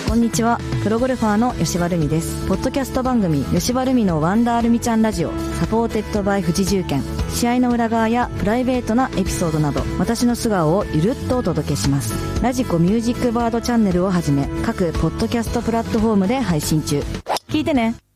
こんにちは、プロゴルファーの吉羽ルミです。ポッドキャスト番組吉羽ルミのワンダールミちゃんラジオ、サポーテッドバイ富士重建。試合の裏側やプライベートなエピソードなど、私の素顔をゆるっとお届けします。ラジコミュージックバードチャンネルをはじめ、各ポッドキャストプラットフォームで配信中。聞いてね。